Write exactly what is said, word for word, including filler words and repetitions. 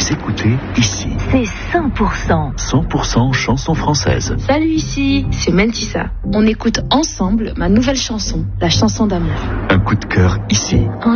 Vous écoutez Ici. C'est cent pour cent. cent pour cent chansons françaises. Salut Ici, c'est Mentissa. On écoute ensemble ma nouvelle chanson, la chanson d'amour. Un coup de cœur ici. En